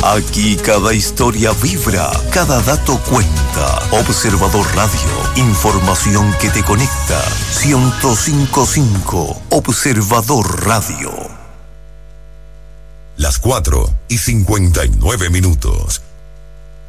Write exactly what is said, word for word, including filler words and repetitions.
Aquí cada historia vibra, cada dato cuenta. Observador Radio, información que te conecta. ciento cinco punto cinco, Observador Radio. Las cuatro y cincuenta y nueve minutos.